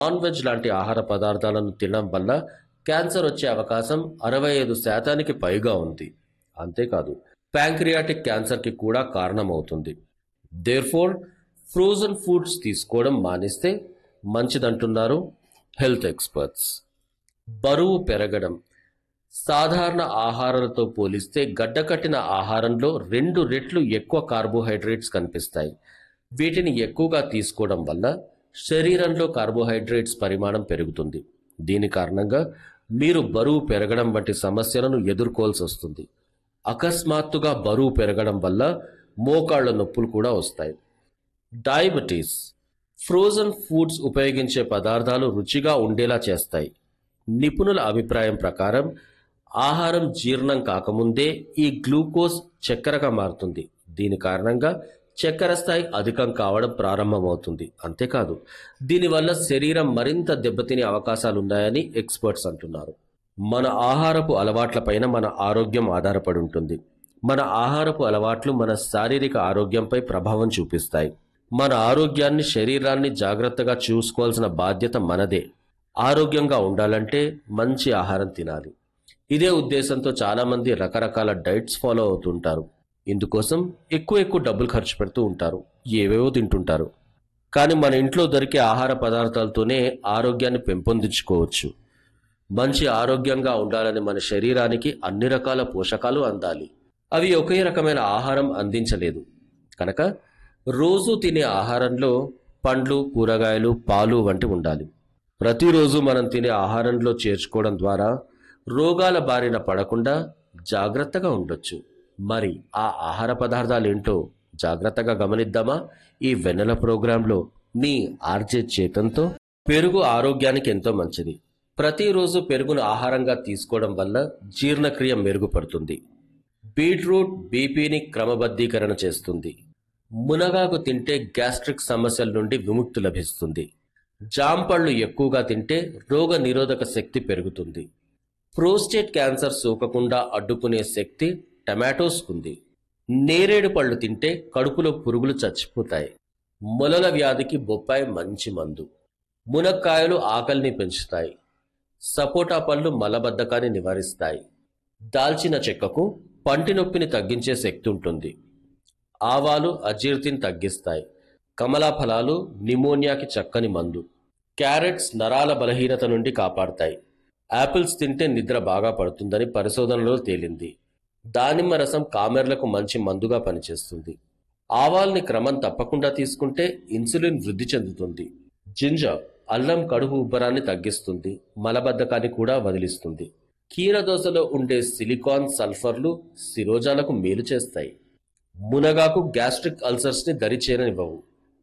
Non veg లాంటి ఆహార పదార్థాలను తినడం వల్ల క్యాన్సర్ వచ్చే అవకాశం 65% పైగా ఉంది. అంతేకాదు, ప్యాంక్రియాటిక్ క్యాన్సర్కి కూడా కారణమవుతుంది. దేర్ఫోర్ ఫ్రోజన్ ఫుడ్స్ తీసుకోవడం మానేస్తే మంచిదంటున్నారు హెల్త్ ఎక్స్పర్ట్స్. బరువు పెరగడం. సాధారణ ఆహారాలతో పోలిస్తే గడ్డకట్టిన ఆహారంలో 2 రెట్లు ఎక్కువ కార్బోహైడ్రేట్స్ కనిపిస్తాయి. వీటిని ఎక్కువగా తీసుకోవడం వల్ల శరీరంలో కార్బోహైడ్రేట్స్ పరిమాణం పెరుగుతుంది. దీని కారణంగా మీరు బరువు పెరగడం వంటి సమస్యలను ఎదుర్కోవాల్సి వస్తుంది. అకస్మాత్తుగా బరువు పెరగడం వల్ల మోకాళ్ళ నొప్పులు కూడా వస్తాయి. డయాబెటీస్. ఫ్రోజన్ ఫుడ్స్ ఉపయోగించే పదార్థాలు రుచిగా ఉండేలా చేస్తాయి. నిపుణుల అభిప్రాయం ప్రకారం ఆహారం జీర్ణం కాకముందే ఈ గ్లూకోజ్ చక్కెరగా మారుతుంది. దీని కారణంగా చక్కెర స్థాయి అధికం కావడం ప్రారంభమవుతుంది. అంతేకాదు, దీనివల్ల శరీరం మరింత దెబ్బతినే అవకాశాలున్నాయని ఎక్స్పర్ట్స్ అంటున్నారు. మన ఆహారపు అలవాట్లపైన మన ఆరోగ్యం ఆధారపడి ఉంటుంది. మన ఆహారపు అలవాట్లు మన శారీరక ఆరోగ్యంపై ప్రభావం చూపిస్తాయి. మన ఆరోగ్యాన్ని, శరీరాన్ని జాగ్రత్తగా చూసుకోవాల్సిన బాధ్యత మనదే. ఆరోగ్యంగా ఉండాలంటే మంచి ఆహారం తినాలి. ఇదే ఉద్దేశంతో చాలామంది రకరకాల డైట్స్ ఫాలో అవుతుంటారు. ఇందుకోసం ఎక్కువ డబ్బులు ఖర్చు పెడుతూ ఉంటారు, ఏవేవో తింటుంటారు. కానీ మన ఇంట్లో దొరికే ఆహార పదార్థాలతోనే ఆరోగ్యాన్ని పెంపొందించుకోవచ్చు. మంచి ఆరోగ్యంగా ఉండాలని మన శరీరానికి అన్ని రకాల పోషకాలు అందాలి. అవి ఒకే రకమైన ఆహారం అందించలేదు. కనుక రోజు తినే ఆహారంలో పండ్లు, కూరగాయలు, పాలు వంటి ఉండాలి. ప్రతిరోజు మనం తినే ఆహారంలో చేర్చుకోవడం ద్వారా రోగాల బారిన పడకుండా జాగ్రత్తగా ఉండొచ్చు. మరి ఆ ఆహార పదార్థాలు ఏంటో జాగ్రత్తగా గమనిద్దామా ఈ వెన్నెల ప్రోగ్రాంలో మీ ఆర్జే చేతంతో. పెరుగు ఆరోగ్యానికి ఎంతో మంచిది. ప్రతిరోజు పెరుగును ఆహారంగా తీసుకోవడం వల్ల జీర్ణక్రియ మెరుగుపడుతుంది. బీట్రూట్ బీపీని క్రమబద్ధీకరణ చేస్తుంది. మునగాకు తింటే గ్యాస్ట్రిక్ సమస్యల నుండి విముక్తి లభిస్తుంది. జాంపళ్ళు ఎక్కువగా తింటే రోగ నిరోధక శక్తి పెరుగుతుంది. ప్రోస్టేట్ క్యాన్సర్ సోకకుండా అడ్డుకునే శక్తి టమాటోస్కుంది. నేరేడు పళ్ళు తింటే కడుపులో పురుగులు చచ్చిపోతాయి. మొలల వ్యాధికి బొప్పాయి మంచి మందు. మునక్కాయలు ఆకలిని పెంచుతాయి. సపోటా పళ్ళు మలబద్ధకాన్ని నివారిస్తాయి. దాల్చిన చెక్కకు పంటి నొప్పిని తగ్గించే శక్తి ఉంటుంది. ఆవాలు అజీర్తిని తగ్గిస్తాయి. కమలా ఫలాలు నిమోనియాకి చక్కని మందు. క్యారెట్స్ నరాల బలహీనత నుండి కాపాడతాయి. యాపిల్స్ తింటే నిద్ర బాగా పడుతుందని పరిశోధనలో తేలింది. దానిమ్మ రసం కామెర్లకు మంచి మందుగా పనిచేస్తుంది. ఆవాల్ని క్రమం తప్పకుండా తీసుకుంటే ఇన్సులిన్ వృద్ధి చెందుతుంది. జింజర్ అల్లం కడుపు ఉబ్బరాన్ని తగ్గిస్తుంది. మలబద్ధకాన్ని కూడా వదిలిస్తుంది. కీరదోసలో ఉండే సిలికాన్, సల్ఫర్లు శిరోజాలకు మేలు చేస్తాయి. మునగాకు గ్యాస్ట్రిక్ అల్సర్స్ని దరిచేరనివ్వవు.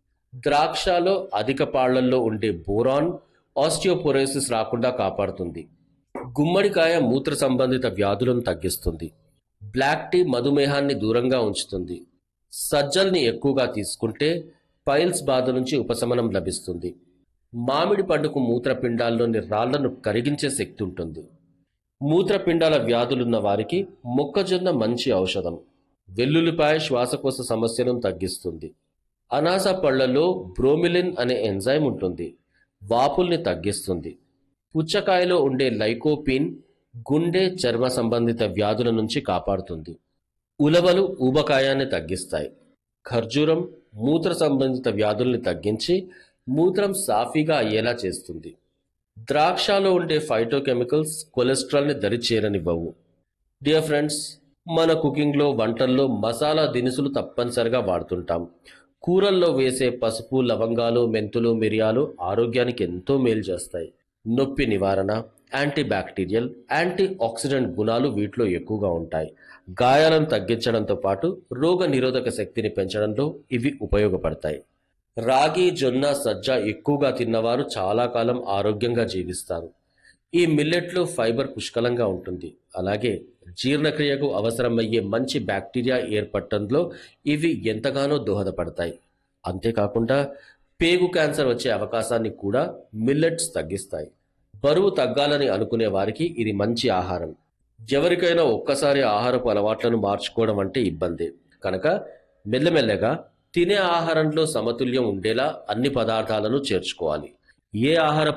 ద్రాక్షలో అధిక పాళ్లల్లో ఉండే బోరాన్ ఆస్టియోపోరోసిస్ రాకుండా కాపాడుతుంది. గుమ్మడికాయ మూత్ర సంబంధిత వ్యాధులను తగ్గిస్తుంది. బ్లాక్ టీ మధుమేహాన్ని దూరంగా ఉంచుతుంది. సజ్జల్ని ఎక్కువగా తీసుకుంటే పైల్స్ బాధ నుంచి ఉపశమనం లభిస్తుంది. మామిడి పండుకు మూత్రపిండాల్లోని రాళ్లను కరిగించే శక్తి ఉంటుంది. మూత్రపిండాల వ్యాధులున్న వారికి మొక్కజొన్న మంచి ఔషధం. వెల్లుల్లిపాయ శ్వాసకోశ సమస్యలను తగ్గిస్తుంది. అనాస పళ్లలో బ్రోమిలిన్ అనే ఎంజైమ్ ఉంటుంది. వాపుల్ని తగ్గిస్తుంది. పుచ్చకాయలో ఉండే లైకోపీన్ గుండె, చర్మ సంబంధిత వ్యాధుల నుంచి కాపాడుతుంది. ఉలవలు ఊబకాయాన్ని తగ్గిస్తాయి. ఖర్జూరం మూత్ర సంబంధిత వ్యాధుల్ని తగ్గించి మూత్రం సాఫీగా అయ్యేలా చేస్తుంది. ద్రాక్షలో ఉండే ఫైటోకెమికల్స్ కొలెస్ట్రాల్ని దరిచేరనివ్వవు. డియర్ ఫ్రెండ్స్, మన కుకింగ్లో, వంటల్లో మసాలా దినుసులు తప్పనిసరిగా వాడుతుంటాం. కూరల్లో వేసే పసుపు, లవంగాలు, మెంతులు, మిరియాలు ఆరోగ్యానికి ఎంతో మేలు చేస్తాయి. నొప్పి నివారణ, యాంటీ బ్యాక్టీరియల్, యాంటీ ఆక్సిడెంట్ గుణాలు వీటిలో ఎక్కువగా ఉంటాయి. గాయాలను తగ్గించడంతో పాటు రోగ నిరోధక శక్తిని పెంచడంలో ఇవి ఉపయోగపడతాయి. రాగి, జొన్న, సజ్జ ఎక్కువగా తిన్నవారు చాలా కాలం ఆరోగ్యంగా జీవిస్తారు. ఈ మిల్లెట్లో ఫైబర్ పుష్కలంగా ఉంటుంది. అలాగే జీర్ణక్రియకు అవసరమయ్యే మంచి బ్యాక్టీరియా ఏర్పడటంలో ఇవి ఎంతగానో దోహదపడతాయి. అంతేకాకుండా పేగు క్యాన్సర్ వచ్చే అవకాశాన్ని కూడా మిల్లెట్స్ తగ్గిస్తాయి. బరువు తగ్గాలని అనుకునే వారికి ఇది మంచి ఆహారం. ఎవరికైనా ఒక్కసారి ఆహారపు అలవాట్లను మార్చుకోవడం అంటే ఇబ్బందే. కనుక మెల్లమెల్లగా తినే ఆహారంలో సమతుల్యం ఉండేలా అన్ని పదార్థాలను చేర్చుకోవాలి. ఏ ఆహార